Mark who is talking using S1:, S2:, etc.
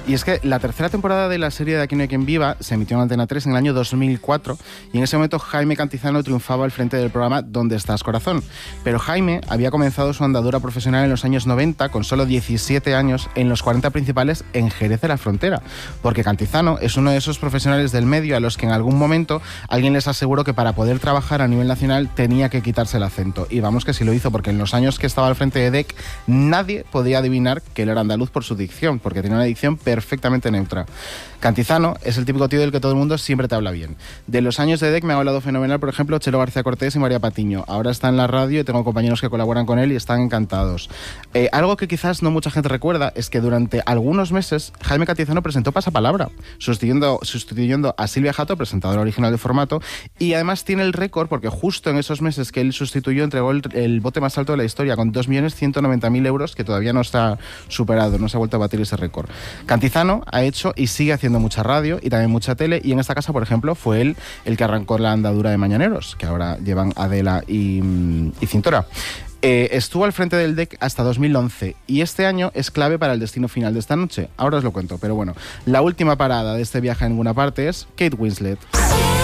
S1: Y es que la tercera temporada de la serie de Aquí no hay quien viva se emitió en Antena 3 en el año 2004 y en ese momento Jaime Cantizano triunfaba al frente del programa ¿Dónde estás, corazón? Pero Jaime había comenzado su andadura profesional en los años 90 con solo 17 años en los 40 principales en Jerez de la Frontera, porque Cantizano es uno de esos profesionales del medio a los que en algún momento alguien les aseguró que para poder trabajar a nivel nacional tenía que quitarse el acento. Y vamos que sí lo hizo, porque en los años que estaba al frente de DEC nadie podía adivinar que él era andaluz por su dicción, porque tenía una dicción perfectamente neutra. Cantizano es el típico tío del que todo el mundo siempre te habla bien. De los años de DEC me ha hablado fenomenal, por ejemplo, Chelo García Cortés y María Patiño. Ahora está en la radio y tengo compañeros que colaboran con él y están encantados. Algo que quizás no mucha gente recuerda es que durante algunos meses Jaime Cantizano presentó Pasapalabra, sustituyendo a Silvia Jato, presentadora original de formato, y además tiene el récord porque justo en esos meses que él sustituyó entregó el bote más alto de la historia con 2.190.000 euros, que todavía no está superado, no se ha vuelto a batir ese récord. Cantizano ha hecho y sigue haciendo mucha radio y también mucha tele, y en esta casa, por ejemplo, fue él el que arrancó la andadura de Mañaneros, que ahora llevan Adela y Cintora. Estuvo al frente del DEC hasta 2011 y este año es clave para el destino final de esta noche. Ahora os lo cuento, pero bueno, la última parada de este viaje a ninguna parte es Kate Winslet.